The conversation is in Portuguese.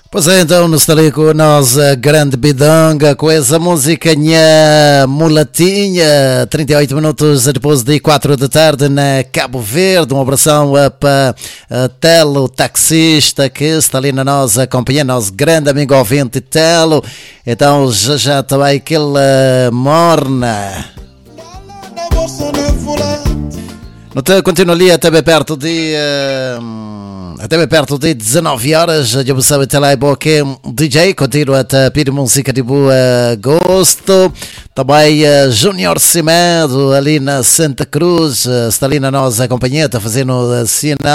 Pois é, então, nos está ali com a nossa grande bidonga, com essa música nha mulatinha, 38 minutos depois de 4 da tarde na Cabo Verde. Um abração para Telo, taxista, que está ali na nossa companhia, nosso grande amigo ouvinte Telo. Então, já está aí aquele morna. Continua ali até bem perto de... até bem perto de 19 horas, eu pensava até lá que DJ continua a pedir música de boa gosto. Também Júnior Cimedo ali na Santa Cruz, está ali na nossa companhia, está fazendo sinal.